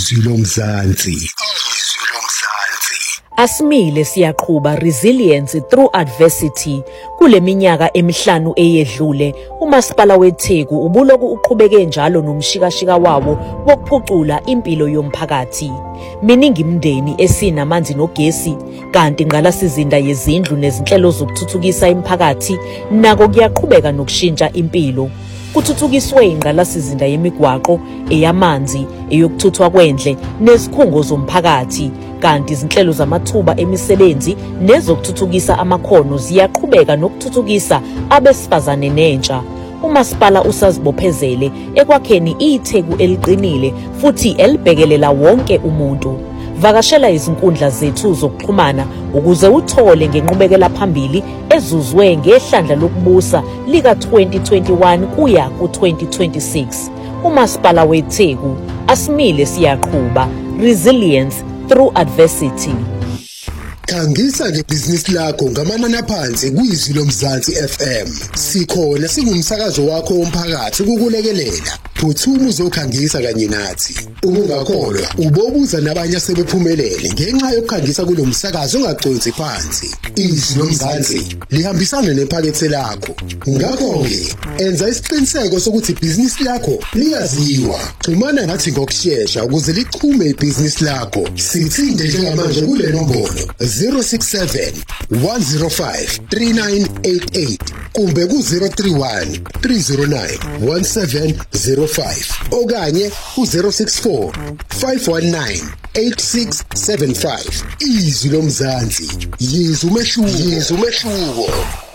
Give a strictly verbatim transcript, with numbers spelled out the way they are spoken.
izwi lomzansi, izwi lomzansi. Asimile siyaqhuba resilience through adversity. Kule minyaka emihlanu eyedlule, uMasipala weTheku ubuloku uqhubeke njalo nomshikashika wawo wokuphucula impilo yomphakathi. Miningi imindeni esinamanzi nogesi, kanti ingqalasizinda yezindlu nezinhlelo zokuthuthukisa imiphakathi nako kuyaqhubeka nokushintsha impilo. Kuthuthukiswe ingqalasizinda yemigwaqo, eyamanzi, eyokuthuthwa kwendle nezikhungo zomphakathi, kanti izinhlelo zamathuba emisebenzi nezokuthuthukisa amakhono ziyaqhubeka nokuthuthukisa abesifazane nentsha. uMasipala usazibophezele ekwakheni iTheku eliqinile futhi elibhekelela wonke umuntu. Vakashela izinkundla zethu zokuxhumana ukuze uthole ngenqubekela phambili ezuzwe ngehlandla lokubusa lika twenty twenty-one kuya ku twenty twenty-six. uMasipala weTheku, asimile siyaqhuba, resilience through adversity. Khangisa ngebhizinisi lakho ngamanani aphansi kwizwi lomzansi F M. Sikhona singumsakazo wakho womphakathi ukukulekelela. Phuthuma uzokhangisa kanye nathi. Ungakholwa ubobuza nabanye asebephumelele ngenxa yokukhangisa kulomsakazo ongagconsi phansi. Izwi lomzansi lihambisana nephakethe lakho. Ngakho-ke enza isiqiniseko sokuthi ibhizinisi lakho liyaziwa. Xhumana nathi ngokushesha ukuze lichume ibhizinisi lakho. Sithinde njengamanje kule nombolo zero six seven, one zero five, three nine eight eight kumbe ku zero three one, three zero nine, one seven zero five okanye ku zero six four, five one nine, eight six seven five. Izwi lomzansi, yizwa umehluko, yizwa umehluko.